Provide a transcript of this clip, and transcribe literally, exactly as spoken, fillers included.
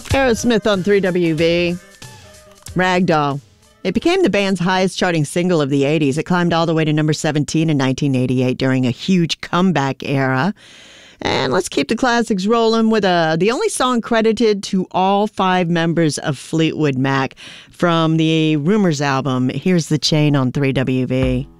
Aerosmith on three W V. Ragdoll. It became the band's highest charting single of the eighties. It climbed all the way to number seventeen in nineteen eighty-eight during a huge comeback era. And let's keep the classics rolling with uh, the only song credited to all five members of Fleetwood Mac from the Rumors album. Here's The Chain on three W V.